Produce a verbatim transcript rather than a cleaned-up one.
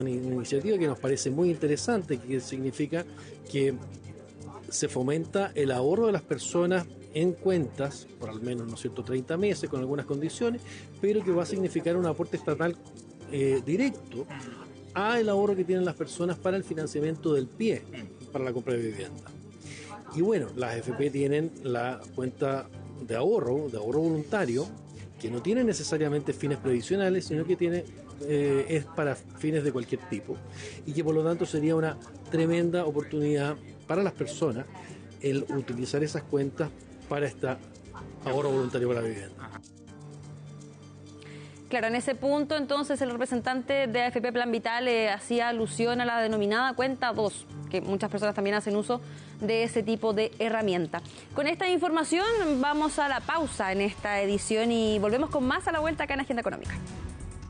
Una iniciativa que nos parece muy interesante, que significa que se fomenta el ahorro de las personas en cuentas, por al menos, ¿no es cierto?, treinta meses, con algunas condiciones, pero que va a significar un aporte estatal eh, directo al ahorro que tienen las personas para el financiamiento del pie, para la compra de vivienda. Y bueno, las A F P tienen la cuenta de ahorro, de ahorro voluntario, que no tiene necesariamente fines previsionales, sino que tiene eh, es para fines de cualquier tipo, y que por lo tanto sería una tremenda oportunidad para las personas el utilizar esas cuentas para este ahorro voluntario para la vivienda. Claro, en ese punto entonces el representante de A F P Plan Vital eh, hacía alusión a la denominada cuenta dos, que muchas personas también hacen uso de ese tipo de herramienta. Con esta información vamos a la pausa en esta edición y volvemos con más a la vuelta acá en Agenda Económica.